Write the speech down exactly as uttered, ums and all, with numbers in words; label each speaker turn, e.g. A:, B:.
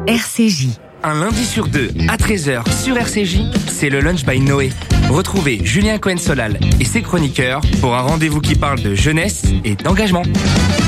A: R C J.
B: Un lundi sur deux, à treize heures sur R C J, c'est le Lunch by Noé. Retrouvez Julien Cohen-Solal et ses chroniqueurs pour un rendez-vous qui parle de jeunesse et d'engagement.